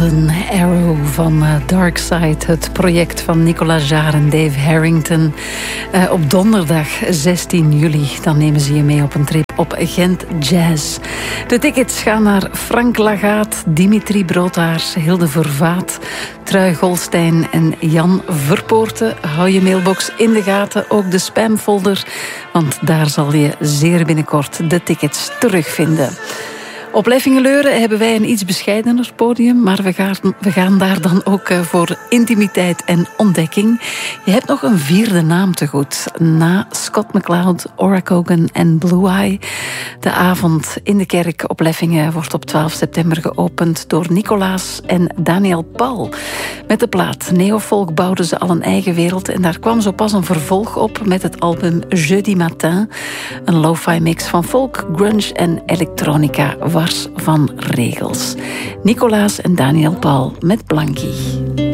Golden Arrow van Darkside, het project van Nicolas Jaar en Dave Harrington. Op donderdag 16 juli, dan nemen ze je mee op een trip op Gent Jazz. De tickets gaan naar Frank Lagaat, Dimitri Broodhaars, Hilde Vervaat, Trui Golstein en Jan Verpoorten. Hou je mailbox in de gaten, ook de spamfolder, want daar zal je zeer binnenkort de tickets terugvinden. Op Leffingeleuren hebben wij een iets bescheidener podium, maar we gaan daar dan ook voor intimiteit en ontdekking. Je hebt nog een vierde naam te goed. Na Scott McCloud, Ora Cogan en Blue Eye. De avond in de kerk op Leffingen wordt op 12 september geopend door Nicolaas en Daniel Paul. Met de plaat Neofolk bouwden ze al een eigen wereld en daar kwam zo pas een vervolg op met het album Jeudi Matin. Een lo-fi mix van folk, grunge en elektronica, wars van regels. Nicolaas en Daniel Paul met Blankie.